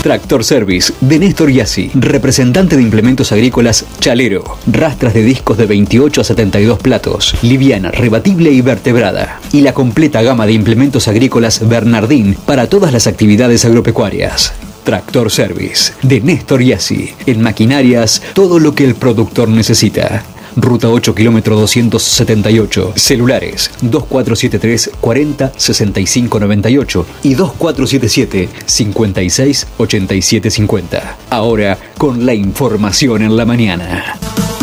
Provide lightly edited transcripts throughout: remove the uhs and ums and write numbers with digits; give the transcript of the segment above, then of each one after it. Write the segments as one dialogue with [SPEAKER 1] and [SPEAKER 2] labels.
[SPEAKER 1] Tractor Service de Néstor Yassi, representante de implementos agrícolas Chalero, rastras de discos de 28 a 72 platos, liviana, rebatible y vertebrada, y la completa gama de implementos agrícolas Bernardín para todas las actividades agropecuarias. Tractor Service de Néstor Yassi, en maquinarias, todo lo que el productor necesita. Ruta 8, kilómetro 278. Celulares 2473 40 65 98 y 2477 56 87 50. Ahora con la información en la mañana.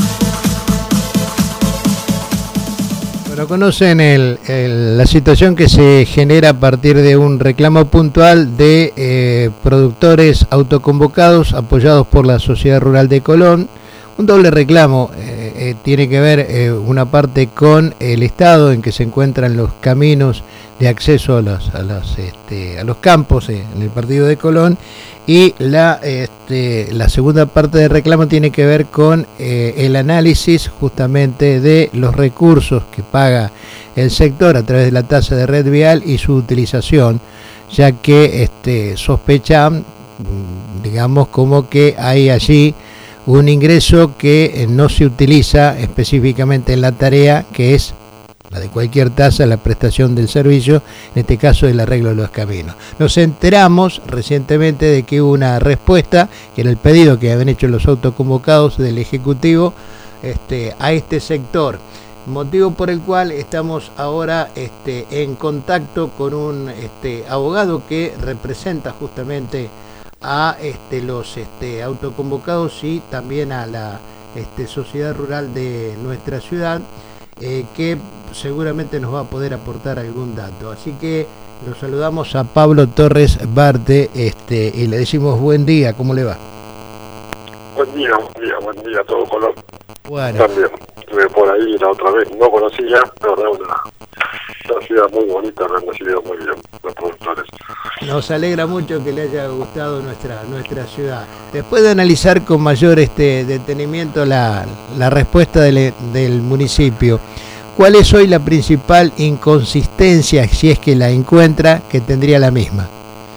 [SPEAKER 2] Bueno, conocen la situación que se genera a partir de un reclamo puntual de productores autoconvocados apoyados por la Sociedad Rural de Colón. Un doble reclamo, tiene que ver una parte con el estado en que se encuentran los caminos de acceso a los campos en el partido de Colón, y la segunda parte del reclamo tiene que ver con el análisis justamente de los recursos que paga el sector a través de la tasa de red vial y su utilización, ya que sospechan, digamos, como que hay allí un ingreso que no se utiliza específicamente en la tarea, que es la de cualquier tasa, la prestación del servicio, en este caso el arreglo de los caminos. Nos enteramos recientemente de que hubo una respuesta, que era el pedido que habían hecho los autoconvocados del Ejecutivo a este sector, motivo por el cual estamos ahora en contacto con un abogado que representa justamente a los autoconvocados y también a la sociedad rural de nuestra ciudad, que seguramente nos va a poder aportar algún dato. Así que nos saludamos a Pablo Torres Barte y le decimos buen día. ¿Cómo le va?
[SPEAKER 3] Buen día a todo Colón.
[SPEAKER 2] Bueno.
[SPEAKER 3] También estuve por ahí la otra vez, no conocía, pero era una ciudad muy bonita, me han recibido muy bien los productores.
[SPEAKER 2] Nos alegra mucho que le haya gustado nuestra ciudad. Después de analizar con mayor detenimiento la respuesta del municipio, ¿cuál es hoy la principal inconsistencia, si es que la encuentra, que tendría la misma?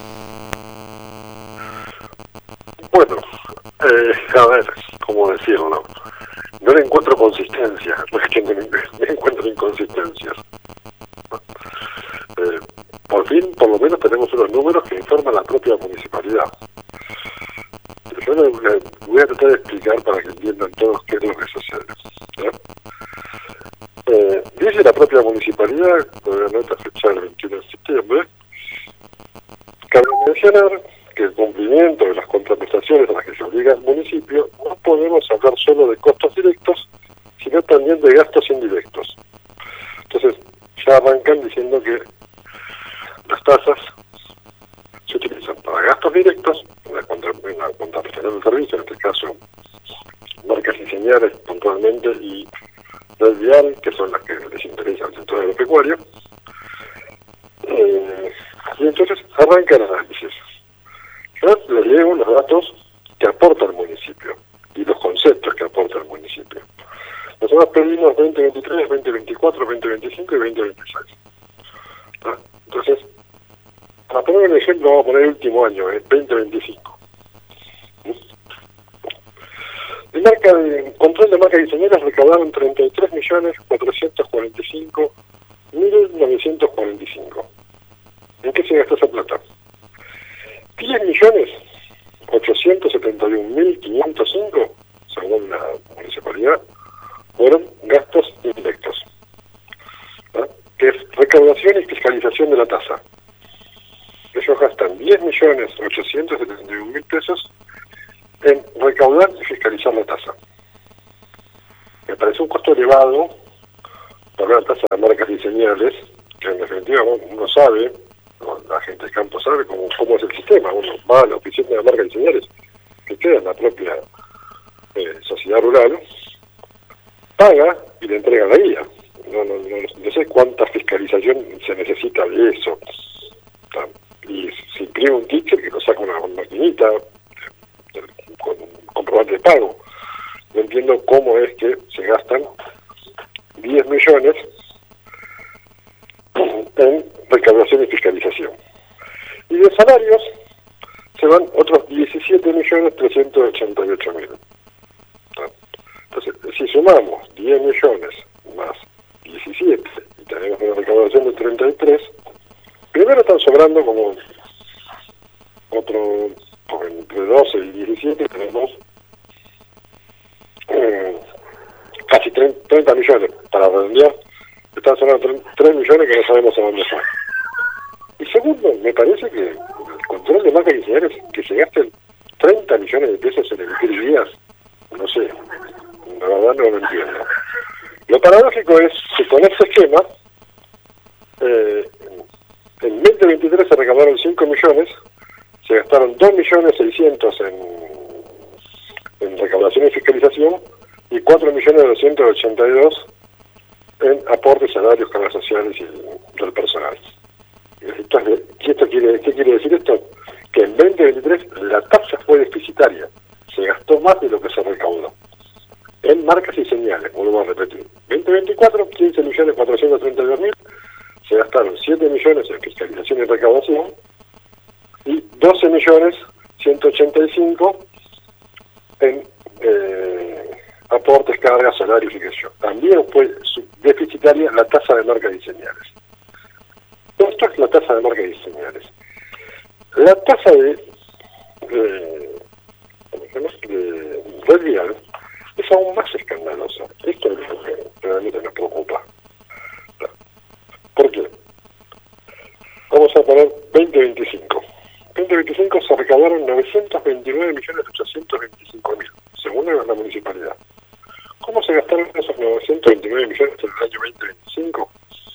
[SPEAKER 3] Bueno, a ver, ¿cómo decirlo? No le encuentro consistencia, no es que me encuentro inconsistencias. Por fin, por lo menos tenemos unos números que informan la propia municipalidad. Yo les voy a tratar de explicar para que entiendan todos qué es lo que sucede. Dice la propia municipalidad, con la nota fecha del 21 de septiembre, cabe mencionar que el cumplimiento de las contraprestaciones a las que se obliga el municipio, no podemos hablar solo de costos directos, sino también de gastos indirectos. Entonces, ya arrancan diciendo que las tasas se utilizan para gastos directos, en la contraprestación del servicio, en este caso marcas y señales puntualmente, y red vial, que son las que les interesa al sector agropecuario. Y entonces arranca el análisis. Yo les leo los datos que aporta el municipio y los conceptos que aporta el municipio. Nosotros pedimos 2023, 2024, 2025 y 2026. Entonces, para poner un ejemplo, vamos a poner el último año, 2025. De control de marcas y señales recaudaron 33.445.945. ¿En qué se gastó esa plata? 10.871.505, según la municipalidad, fueron gastos indirectos, que es recaudación y fiscalización de la tasa. Ellos gastan 10.871.000 pesos en recaudar y fiscalizar la tasa. Me parece un costo elevado para una tasa de marcas y señales, que en definitiva uno sabe, la gente del campo sabe cómo es el sistema. Uno va a la oficina de marcas y señales, que queda en la propia sociedad rural, paga y le entrega la guía. No sé cuánta fiscalización se necesita de eso. Y se imprime un ticket que lo saca una maquinita con comprobante de pago. No entiendo cómo es que se gastan 10 millones en recaudación y fiscalización. Y de salarios se van otros 17.388.000. Entonces, si sumamos 10 millones más 17 y tenemos una recaudación de 33, primero están sobrando como otro, entre 12 y 17 tenemos casi 30 millones para redondear. Están sobrando 3 millones que no sabemos a dónde están. Y segundo, me parece que el control de marcas diseñadas, que se gasten 30 millones de pesos en emitir guías, no sé, la verdad no lo entiendo. Lo paradójico es que con este esquema, en 2023 se recaudaron 5 millones, se gastaron 2.600.000 en recaudación y fiscalización y 4.282.000 en aportes, salarios, cargas sociales y del personal. Entonces, ¿qué quiere decir esto? Que en 2023 la tasa fue deficitaria, se gastó más de lo que se recaudó. En marcas y señales, vuelvo a repetir, 2024, 15.432.000, se gastaron 7 millones en fiscalización y recaudación y 12.185.000 en aportes, cargas, salarios y qué sé yo. También fue deficitaria la tasa de marcas y señales. Esto es la tasa de marcas y señales. La tasa de red vial es aún más escandalosa. Esto es lo que realmente nos preocupa. ¿Por qué? Vamos a poner 2025. 2025 se recaudaron 929.825.000, según la municipalidad. ¿Cómo se gastaron esos 929 millones en el año 2025?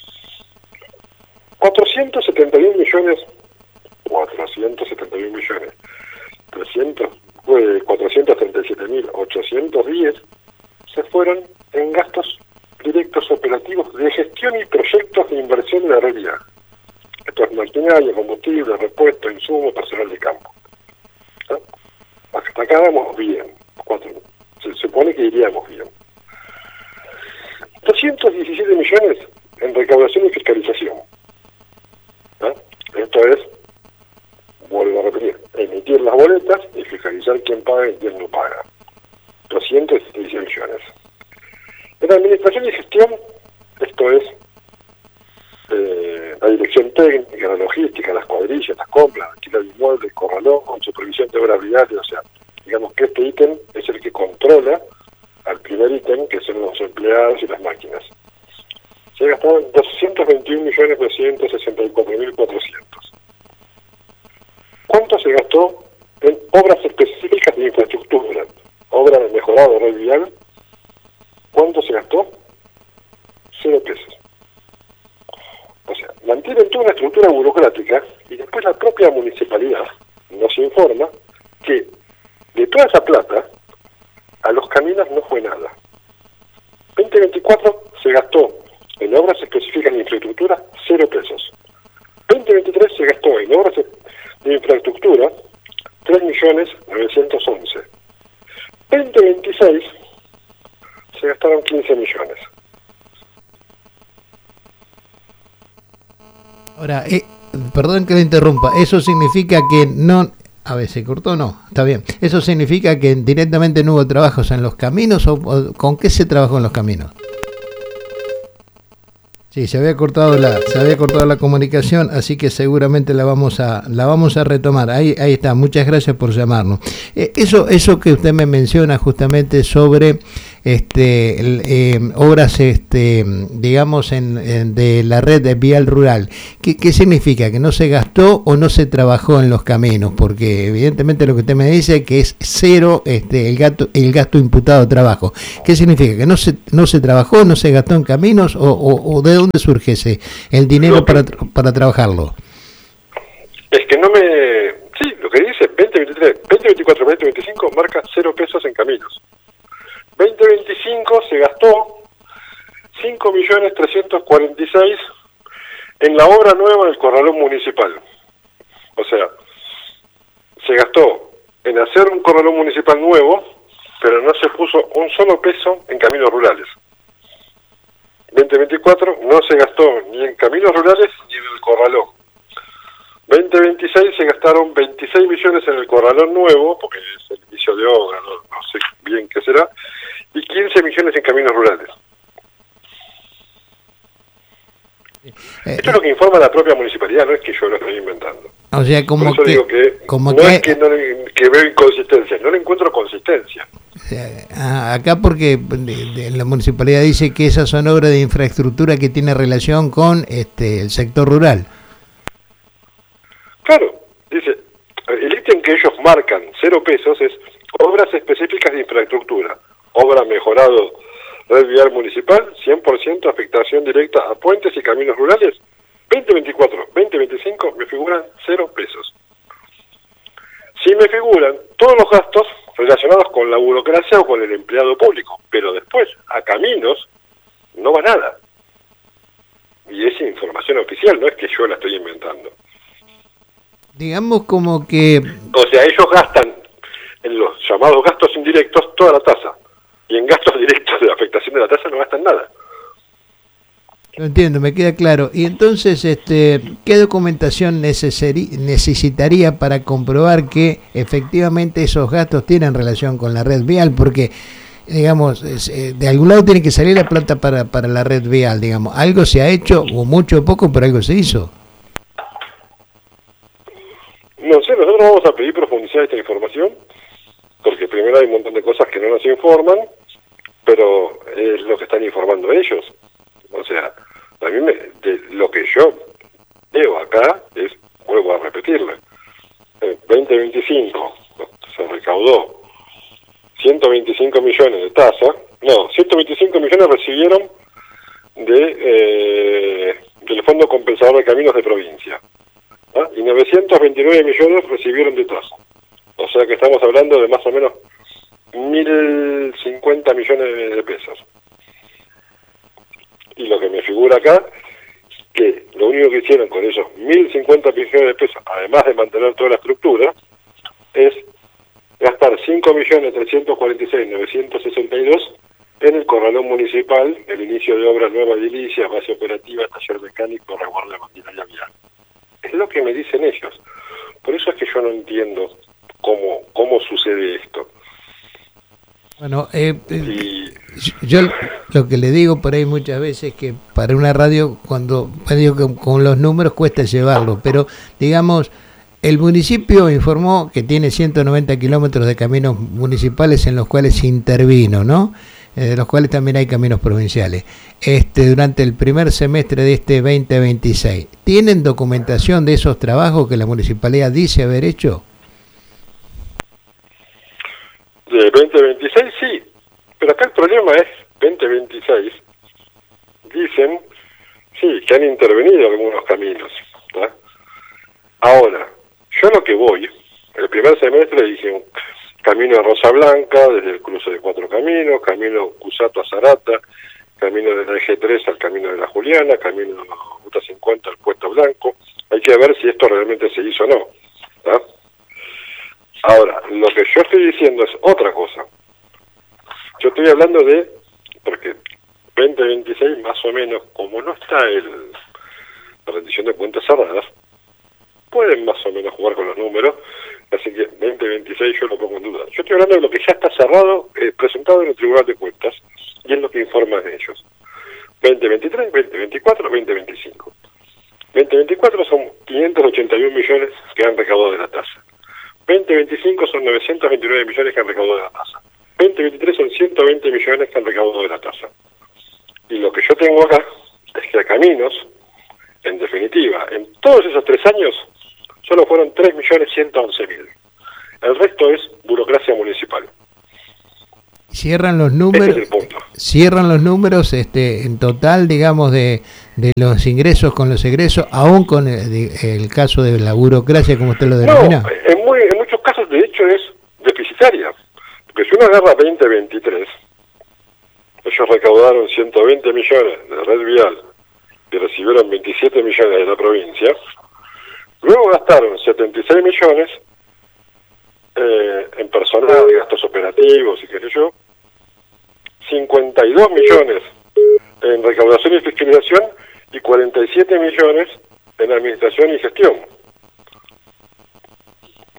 [SPEAKER 3] 471 millones, 437.810 se fueron en gastos directos operativos de gestión y proyectos de inversión en la red vial. Esto es maquinaria, combustible, repuesto, insumos, personal de campo. ¿Sí? Hasta acá vamos bien. Se supone que iríamos bien. 217 millones en recaudación y fiscalización. ¿Sí? Esto es, vuelvo a repetir, emitir las boletas y fiscalizar quién paga y quién no paga. 216 millones. En administración y gestión, esto es la dirección técnica, la logística, las cuadrillas, las compras, alquiler de inmuebles, corralón, con supervisión de obras viales, o sea, digamos que este ítem es el que controla al primer ítem, que son los empleados y las máquinas. Se gastaron 221.264.400. ¿Cuánto se gastó en obras específicas de infraestructura? Obra de mejorado red vial. ¿Cuánto se gastó? 0 pesos. O sea, mantienen toda una estructura burocrática y después la propia municipalidad nos informa que de toda esa plata a los caminos no fue nada. 2024 se gastó en obras específicas de infraestructura 0 pesos. 2023 se gastó en obras de infraestructura 3.911.000. 2026 se gastaron 15 millones.
[SPEAKER 2] Ahora, perdón que le interrumpa, eso significa que no... A ver, ¿se cortó? No, está bien. ¿Eso significa que directamente no hubo trabajos en los caminos o con qué se trabajó en los caminos? Sí, se había cortado la comunicación, así que seguramente la vamos a retomar. Ahí está. Muchas gracias por llamarnos. Eso que usted me menciona justamente sobre obras digamos de la red vial rural, ¿qué significa? ¿Que no se gastó o no se trabajó en los caminos? Porque evidentemente lo que usted me dice es que es cero el gasto imputado de trabajo. ¿Qué significa? ¿Que no se trabajó, no se gastó en caminos o de dónde surge el dinero para trabajarlo?
[SPEAKER 3] Es que sí, lo que dice 2023, 2024, 2025 marca 0 pesos en caminos. 2025 se gastó 5.346.000 en la obra nueva del corralón municipal. O sea, se gastó en hacer un corralón municipal nuevo, pero no se puso un solo peso en caminos rurales. 2024 no se gastó ni en caminos rurales ni en el corralón. 2026 se gastaron 26 millones en el corralón nuevo, porque es el inicio de obra, no sé bien qué será, y 15 millones en caminos rurales. Esto es lo que informa la propia municipalidad, no es que yo lo estoy inventando.
[SPEAKER 2] O sea, como
[SPEAKER 3] Por eso
[SPEAKER 2] que,
[SPEAKER 3] digo que
[SPEAKER 2] como
[SPEAKER 3] no
[SPEAKER 2] que,
[SPEAKER 3] es que veo inconsistencias, no le encuentro consistencia.
[SPEAKER 2] Acá porque la municipalidad dice que esas son obras de infraestructura que tiene relación con el sector rural.
[SPEAKER 3] Claro, dice, el ítem que ellos marcan, 0 pesos, es obras específicas de infraestructura, obra mejorado red vial municipal, 100% afectación directa a puentes y caminos rurales, 2024, 2025 me figuran 0 pesos. Si me figuran todos los gastos relacionados con la burocracia o con el empleado público, pero después a caminos no va nada. Y es información oficial, no es que yo la estoy inventando.
[SPEAKER 2] Digamos como que...
[SPEAKER 3] O sea, ellos gastan en los llamados gastos indirectos toda la tasa, y en gastos directos de afectación de la tasa no gastan nada.
[SPEAKER 2] Lo entiendo, me queda claro. Y entonces, ¿qué documentación necesitaría para comprobar que efectivamente esos gastos tienen relación con la red vial? Porque, digamos, de algún lado tiene que salir la plata para la red vial, digamos. Algo se ha hecho, o mucho o poco, pero algo se hizo.
[SPEAKER 3] No sé, nosotros vamos a pedir profundizar esta información, porque primero hay un montón de cosas que no nos informan, pero es lo que están informando ellos. O sea, a mí de lo que yo veo acá es, vuelvo a repetirle, 2025 se recaudó 125 millones de tasa, 125 millones recibieron del Fondo Compensador de Caminos de Provincia, ¿ah? Y 929 millones recibieron de tasa. O sea que estamos hablando de más o menos 1.050 millones de pesos. Y lo que me figura acá, que lo único que hicieron con esos 1.050 millones de pesos, además de mantener toda la estructura, es gastar 5.346.962 en el corralón municipal, el inicio de obras nueva edilicia, base operativa, taller mecánico, resguardo de maquinaria vial. Es lo que me dicen ellos. Por eso es que yo no entiendo cómo sucede esto.
[SPEAKER 2] Bueno, yo lo que le digo por ahí muchas veces que para una radio, cuando digo que con los números cuesta llevarlo, pero digamos, el municipio informó que tiene 190 kilómetros de caminos municipales en los cuales se intervino, ¿no? De los cuales también hay caminos provinciales, durante el primer semestre de este 2026. ¿Tienen documentación de esos trabajos que la municipalidad dice haber hecho?
[SPEAKER 3] De 2026 sí, pero acá el problema es 2026. Dicen, sí, que han intervenido algunos caminos, ¿tá? Ahora, yo lo que voy, el primer semestre dije camino de Rosa Blanca, desde el cruce de 4 caminos, camino Cusato a Zarata, camino de la Eje 3 al camino de la Juliana, camino de la Ruta 50 al Puerto Blanco. Hay que ver si esto realmente se hizo o no, ¿tá? Ahora, lo que yo estoy diciendo es otra cosa. Yo estoy hablando de, porque 2026 más o menos, como no está la rendición de cuentas cerradas, pueden más o menos jugar con los números, así que 2026 yo lo pongo en duda. Yo estoy hablando de lo que ya está cerrado, presentado en el Tribunal de Cuentas, y es lo que informan ellos. 2023, 2024, 2025. 2024 son 581 millones que han recaudado de la tasa. 2025 son 929 millones que han recaudado de la tasa. 2023 son 120 millones que han recaudado de la tasa. Y lo que yo tengo acá es que a caminos, en definitiva, en todos esos 3 años, solo fueron 3.111.000. El resto es burocracia municipal.
[SPEAKER 2] Cierran los números.
[SPEAKER 3] Ese es el punto.
[SPEAKER 2] Cierran los números en total, digamos, de los ingresos con los egresos, aún con el caso de la burocracia, como usted lo denomina.
[SPEAKER 3] No, en muchos casos, de hecho, es deficitaria. Porque si uno agarra 2023, ellos recaudaron 120 millones de red vial y recibieron 27 millones de la provincia. Luego gastaron 76 millones en personal, gastos operativos y qué sé yo, 52 millones en recaudación y fiscalización y 47 millones en administración y gestión.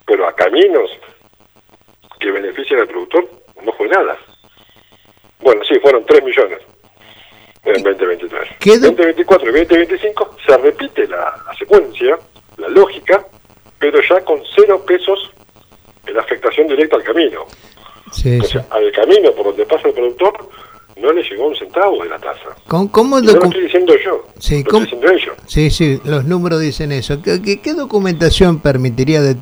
[SPEAKER 3] pero a caminos que benefician al productor no fue nada. Bueno, sí, fueron 3 millones en 2023. 2024 y 2025 se repite la secuencia, la lógica, pero ya con 0 pesos en afectación directa al camino.
[SPEAKER 2] Sí,
[SPEAKER 3] o sea, al camino por donde pasa el productor no le llegó un centavo de la tasa.
[SPEAKER 2] ¿Cómo
[SPEAKER 3] no lo estoy diciendo yo,
[SPEAKER 2] sí,
[SPEAKER 3] lo estoy diciendo ellos.
[SPEAKER 2] Sí, los números dicen eso. ¿Qué documentación permitiría determinar